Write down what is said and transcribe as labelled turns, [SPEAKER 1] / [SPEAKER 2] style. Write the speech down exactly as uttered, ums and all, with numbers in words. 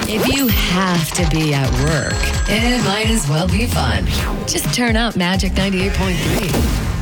[SPEAKER 1] If you have to be at work, it might as well be fun. Just turn up Magic ninety-eight point three.